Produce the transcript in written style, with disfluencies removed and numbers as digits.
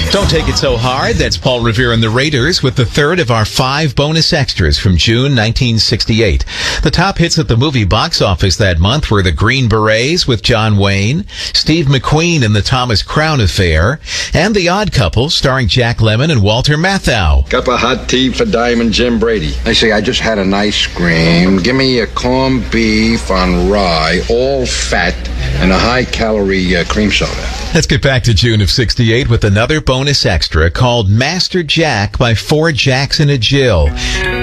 Don't take it so hard. That's Paul Revere and the Raiders with the third of our 5 bonus extras from June 1968. The top hits at the movie box office that month were The Green Berets with John Wayne, Steve McQueen in The Thomas Crown Affair, and The Odd Couple starring Jack Lemmon and Walter Matthau. Cup of hot tea for Diamond Jim Brady. I say, I just had an ice cream. Give me a corned beef on rye, all fat, and a high-calorie cream soda. Let's get back to June of 68 with another bonus extra called Master Jack by 4 Jacks and a Jill.